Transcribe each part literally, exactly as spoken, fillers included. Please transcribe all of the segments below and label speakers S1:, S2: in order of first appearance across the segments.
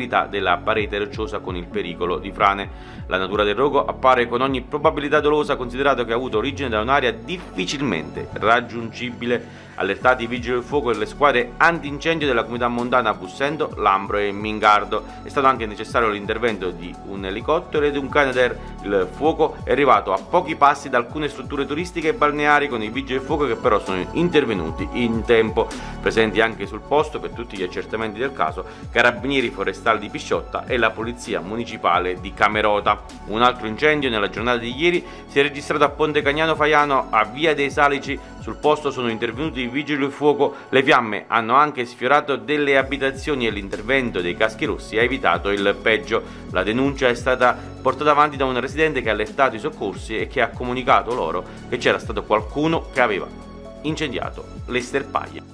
S1: stabilità della parete rocciosa con il pericolo di frane. La natura del rogo appare con ogni probabilità dolosa, considerato che ha avuto origine da un'area difficilmente raggiungibile. Allertati i vigili del fuoco e le squadre antincendio della comunità montana Bussendo, Lambro e Mingardo. È stato anche necessario l'intervento di un elicottero ed un Canadair. Il fuoco è arrivato a pochi passi da alcune strutture turistiche e balneari, con i vigili del fuoco che però sono intervenuti in tempo. Presenti anche sul posto per tutti gli accertamenti del caso carabinieri forestali di Pisciotta e la polizia municipale di Camerota. Un altro incendio nella giornata di ieri si è registrato a Ponte Cagnano Faiano, a Via dei Salici. Sul posto sono intervenuti i vigili del fuoco. Le fiamme hanno anche sfiorato delle abitazioni e l'intervento dei caschi rossi ha evitato il peggio. La denuncia è stata portata avanti da un residente che ha allertato i soccorsi e che ha comunicato loro che c'era stato qualcuno che aveva incendiato le sterpaglie.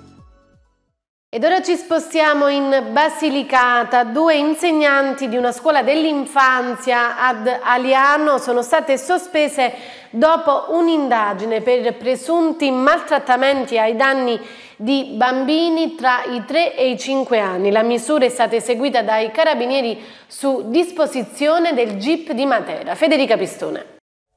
S2: Ed ora ci spostiamo in Basilicata. Due insegnanti di una scuola dell'infanzia ad Aliano sono state sospese dopo un'indagine per presunti maltrattamenti ai danni di bambini tra i tre e i cinque anni. La misura è stata eseguita dai carabinieri su disposizione del G I P di Matera. Federica Pistone.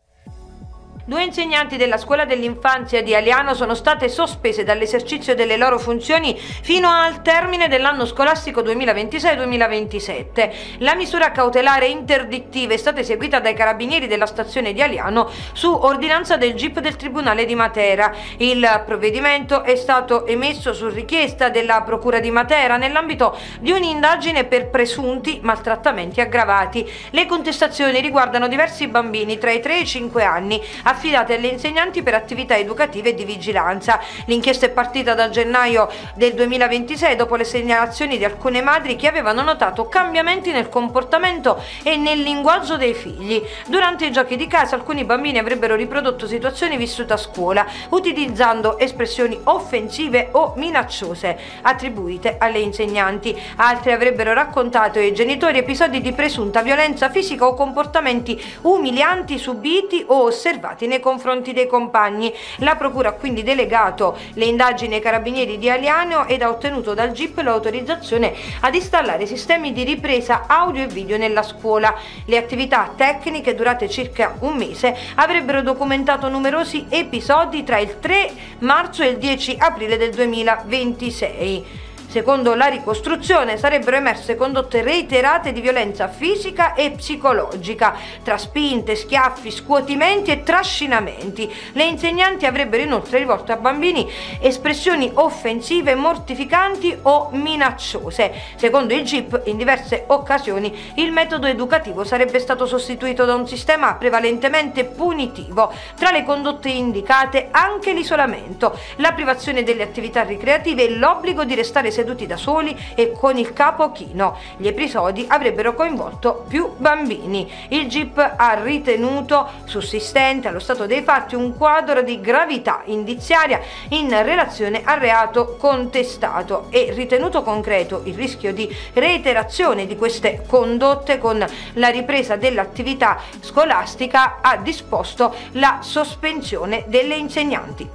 S3: Due insegnanti della scuola dell'infanzia di Aliano sono state sospese dall'esercizio delle loro funzioni fino al termine dell'anno scolastico duemilaventisei duemilaventisette. La misura cautelare interdittiva è stata eseguita dai carabinieri della stazione di Aliano su ordinanza del G I P del Tribunale di Matera. Il provvedimento è stato emesso su richiesta della Procura di Matera nell'ambito di un'indagine per presunti maltrattamenti aggravati. Le contestazioni riguardano diversi bambini tra i tre e i cinque anni affidate alle insegnanti per attività educative e di vigilanza. L'inchiesta è partita dal gennaio del duemilaventisei dopo le segnalazioni di alcune madri che avevano notato cambiamenti nel comportamento e nel linguaggio dei figli. Durante i giochi di casa alcuni bambini avrebbero riprodotto situazioni vissute a scuola utilizzando espressioni offensive o minacciose attribuite alle insegnanti. Altri avrebbero raccontato ai genitori episodi di presunta violenza fisica o comportamenti umilianti subiti o osservati nei confronti dei compagni. La procura ha quindi delegato le indagini ai carabinieri di Aliano ed ha ottenuto dal G I P l'autorizzazione ad installare sistemi di ripresa audio e video nella scuola. Le attività tecniche, durate circa un mese, avrebbero documentato numerosi episodi tra il tre marzo e il dieci aprile del duemilaventisei. Secondo la ricostruzione sarebbero emerse condotte reiterate di violenza fisica e psicologica, tra spinte, schiaffi, scuotimenti e trascinamenti. Le insegnanti avrebbero inoltre rivolto a bambini espressioni offensive, mortificanti o minacciose. Secondo il G I P, in diverse occasioni il metodo educativo sarebbe stato sostituito da un sistema prevalentemente punitivo. Tra le condotte indicate anche l'isolamento, la privazione delle attività ricreative e l'obbligo di restare seduti seduti da soli e con il capo chino. Gli episodi avrebbero coinvolto più bambini. Il G I P ha ritenuto sussistente allo stato dei fatti un quadro di gravità indiziaria in relazione al reato contestato e ritenuto concreto il rischio di reiterazione di queste condotte con la ripresa dell'attività scolastica, ha disposto la sospensione delle insegnanti.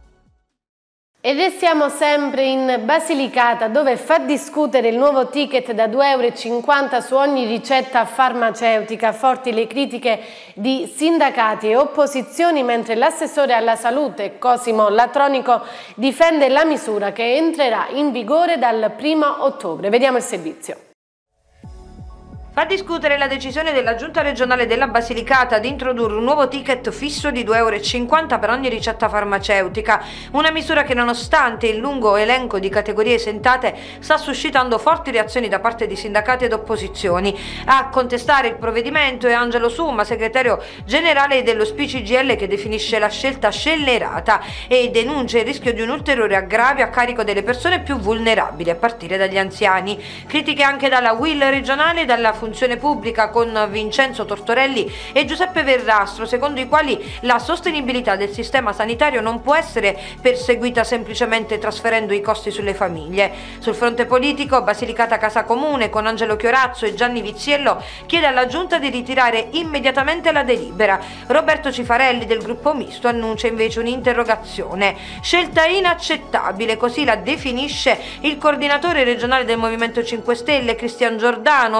S2: E restiamo sempre in Basilicata, dove fa discutere il nuovo ticket da due e cinquanta euro su ogni ricetta farmaceutica. Forti le critiche di sindacati e opposizioni, mentre l'assessore alla salute Cosimo Latronico difende la misura che entrerà in vigore dal primo ottobre. Vediamo il servizio.
S3: Fa discutere la decisione della Giunta regionale della Basilicata di introdurre un nuovo ticket fisso di due e cinquanta euro per ogni ricetta farmaceutica, una misura che nonostante il lungo elenco di categorie esentate sta suscitando forti reazioni da parte di sindacati ed opposizioni. A contestare il provvedimento è Angelo Summa, segretario generale dello S P C G L, che definisce la scelta scellerata e denuncia il rischio di un ulteriore aggravio a carico delle persone più vulnerabili, a partire dagli anziani. Critiche anche dalla U I L regionale e dalla funzione pubblica con Vincenzo Tortorelli e Giuseppe Verrastro, secondo i quali la sostenibilità del sistema sanitario non può essere perseguita semplicemente trasferendo i costi sulle famiglie. Sul fronte politico, Basilicata Casa Comune con Angelo Chiorazzo e Gianni Viziello chiede alla Giunta di ritirare immediatamente la delibera. Roberto Cifarelli del gruppo misto annuncia invece un'interrogazione. Scelta inaccettabile, così la definisce il coordinatore regionale del Movimento cinque Stelle Cristian Giordano,